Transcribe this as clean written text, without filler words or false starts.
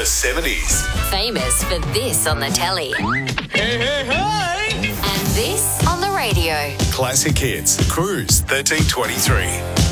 70s. Famous for this on the telly Hey, hey, hey! and this on the radio. Classic hits. Cruise 1323.